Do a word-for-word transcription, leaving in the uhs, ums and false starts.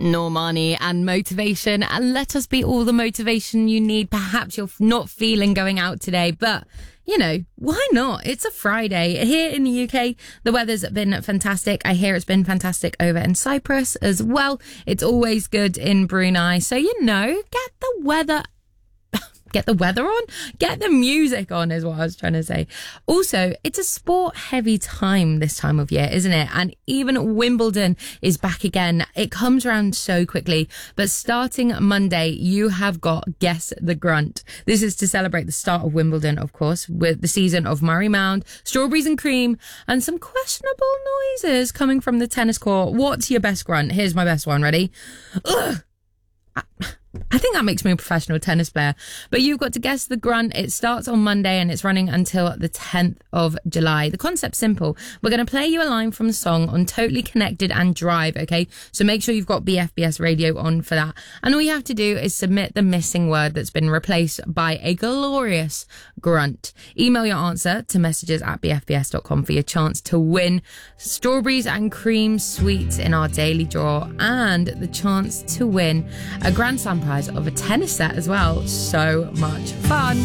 Normani and Motivation, and let us be all the motivation you need. Perhaps you're not feeling going out today, but you know, why not? It's a Friday. Here in the U K, the weather's been fantastic. I hear it's been fantastic over in Cyprus as well. It's always good in Brunei. So, you know, get the weather Get the weather on, get the music on is what I was trying to say. Also, it's a sport heavy time this time of year, isn't it? And even Wimbledon is back again. It comes around so quickly, but starting Monday, you have got Guess the Grunt. This is to celebrate the start of Wimbledon, of course, with the season of Murray Mound, Strawberries and Cream, and some questionable noises coming from the tennis court. What's your best grunt? Here's my best one. Ready? Ugh. I think that makes me a professional tennis player. But you've got to guess the grunt. It starts on Monday and it's running until the tenth of July. The concept's simple. We're going to play you a line from the song on Totally Connected and Drive, okay? So make sure you've got B F B S radio on for that. And all you have to do is submit the missing word that's been replaced by a glorious grunt. Email your answer to messages at b f b s dot com for your chance to win Strawberries and Cream sweets in our daily draw and the chance to win a Grand Slam prize of a tennis set as well. So much fun.